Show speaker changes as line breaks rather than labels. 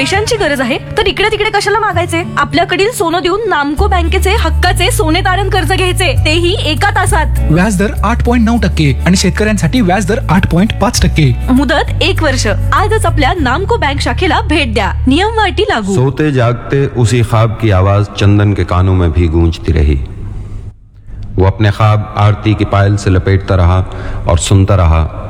पैशांची गरज आहे तर इकडे तिकडे कशाला मागायचे? आपल्याकडील सोनं देऊन नामको बँकेचे हक्काचे सोने तारण कर्ज घ्यायचे, तेही 1 तासात.
व्याजदर 8.9% आणि शेतकऱ्यांसाठी व्याजदर 8.5%.
मुदत 1 वर्ष. आजच आपल्या नामको बँक शाखेला भेट द्या. नियम व अटी लागू.
सोते जागते उसी ख्वाब की आवाज चंदन के कानों में भी गूंजती रही. वो अपने ख्वाब आरती की पायल से लपेटता रहा और सुनता रहा